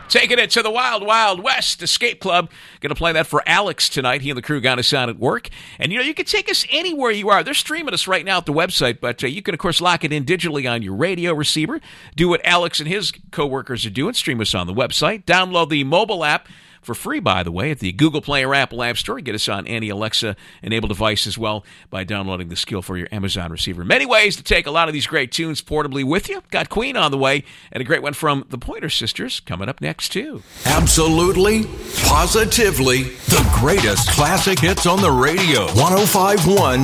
Taking it to the Wild Wild West Escape Club. Going to play that for Alex tonight. He and the crew got us out at work. And, you can take us anywhere you are. They're streaming us right now at the website, but you can, of course, lock it in digitally on your radio receiver. Do what Alex and his coworkers are doing. Stream us on the website. Download the mobile app for free, by the way, at the Google Play or Apple App Store. Get us on any Alexa-enabled device as well by downloading the skill for your Amazon receiver. Many ways to take a lot of these great tunes portably with you. Got Queen on the way, and a great one from the Pointer Sisters coming up next, too. Absolutely, positively, the greatest classic hits on the radio. 105.1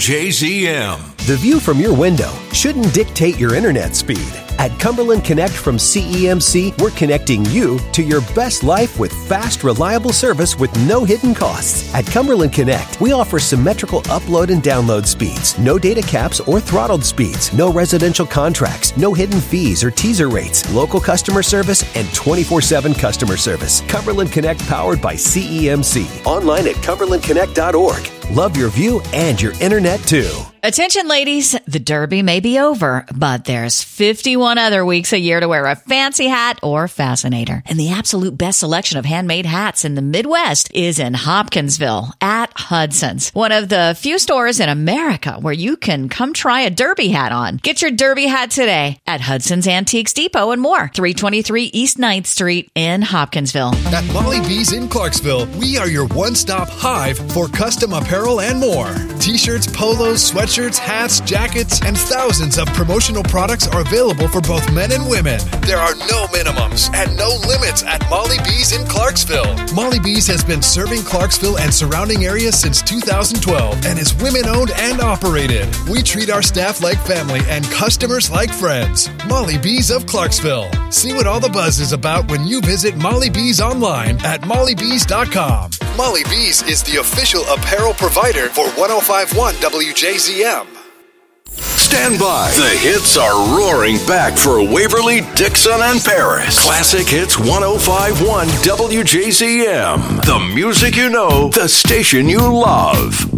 WJZM. The view from your window shouldn't dictate your internet speed. At Cumberland Connect from CEMC, we're connecting you to your best life with fast, reliable service with no hidden costs. At Cumberland Connect, we offer symmetrical upload and download speeds, no data caps or throttled speeds, no residential contracts, no hidden fees or teaser rates, local customer service, and 24/7 customer service. Cumberland Connect powered by CEMC. Online at cumberlandconnect.org. Love your view and your internet too. Attention, ladies, the Derby may be over, but there's 51 other weeks a year to wear a fancy hat or fascinator. And the absolute best selection of handmade hats in the Midwest is in Hopkinsville at Hudson's, one of the few stores in America where you can come try a Derby hat on. Get your Derby hat today at Hudson's Antiques Depot and more, 323 East 9th Street in Hopkinsville. At Molly B's in Clarksville, we are your one-stop hive for custom apparel and more. T-shirts, polos, sweatshirts, hats, jackets, and thousands of promotional products are available for both men and women. There are no minimums and no limits at Molly B's in Clarksville. Molly B's has been serving Clarksville and surrounding areas since 2012 and is women-owned and operated. We treat our staff like family and customers like friends. Molly B's of Clarksville. See what all the buzz is about when you visit Molly B's online at mollybees.com. Molly B's is the official apparel provider for 105.1 WJZM. Stand by. The hits are roaring back for Waverly, Dixon, and Paris. Classic Hits 105.1 WJZM. The music you know, the station you love.